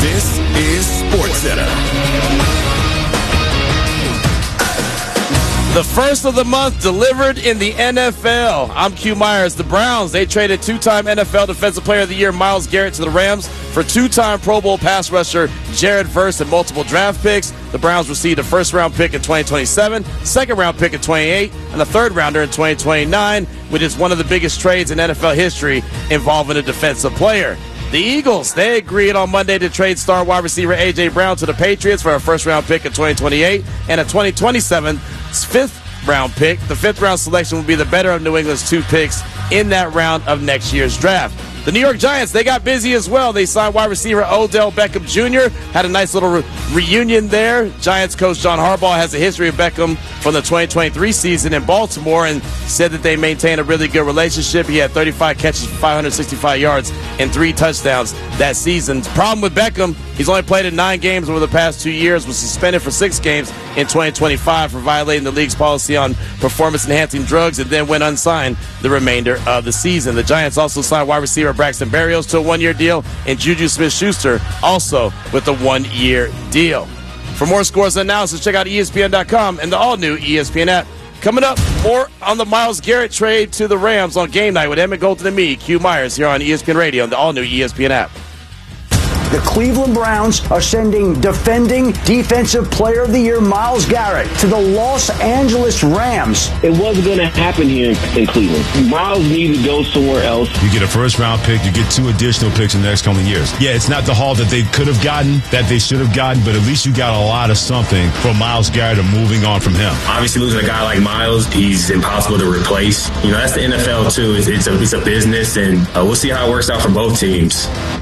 This is SportsCenter. The first of the month delivered in the NFL. I'm Q Myers. The Browns, they traded two-time NFL Defensive Player of the Year Myles Garrett to the Rams for two-time Pro Bowl pass rusher Jared Verse and multiple draft picks. The Browns received a first-round pick in 2027, second-round pick in 28, and a third-rounder in 2029, which is one of the biggest trades in NFL history involving a defensive player. The Eagles, they agreed on Monday to trade star wide receiver A.J. Brown to the Patriots for a first-round pick in 2028 and a 2027 fifth-round pick. The fifth-round selection will be the better of New England's two picks in that round of next year's draft. The New York Giants, they got busy as well. They signed wide receiver Odell Beckham Jr., had a nice little reunion there. Giants coach John Harbaugh has a history of Beckham from the 2023 season in Baltimore and said that they maintain a really good relationship. He had 35 catches for 565 yards and 3 touchdowns that season. Problem with Beckham, he's only played in 9 games over the past 2 years, was suspended for 6 games in 2025 for violating the league's policy on performance-enhancing drugs, and then went unsigned the remainder of the season. The Giants also signed wide receiver Braxton Berrios to a 1-year deal, and Juju Smith-Schuster also with a 1-year deal. For more scores and analysis, check out ESPN.com and the all-new ESPN app. Coming up, more on the Myles Garrett trade to the Rams on Game Night with Emmett Golden and me, Q Myers, here on ESPN Radio and the all-new ESPN app. The Cleveland Browns are sending defending Defensive Player of the Year Myles Garrett to the Los Angeles Rams. It wasn't going to happen here in Cleveland. Myles needed to go somewhere else. You get a first-round pick. You get 2 additional picks in the next coming years. Yeah, it's not the haul that they could have gotten, that they should have gotten, but at least you got a lot of something from Myles Garrett and moving on from him. Obviously, losing a guy like Myles, he's impossible to replace. You know, that's the NFL, too. It's a business, and we'll see how it works out for both teams.